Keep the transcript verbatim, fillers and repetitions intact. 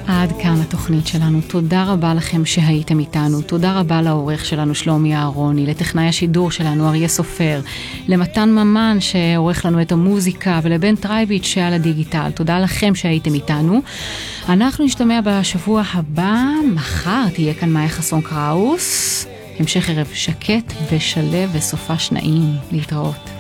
עד כאן התוכנית שלנו. תודה רבה לכם שהייתם איתנו. תודה רבה לעורך שלנו שלומי אהרוני, לטכנאי השידור שלנו אריה סופר, למתן ממן שעורך לנו את המוזיקה, ולבן טרייביץ' שעל הדיגיטל. תודה לכם שהייתם איתנו. אנחנו נשתמע בשבוע הבא. מחר תהיה כאן מאיה חסון קראוס. המשך ערב שקט ושלב וסופה שנעים. להתראות.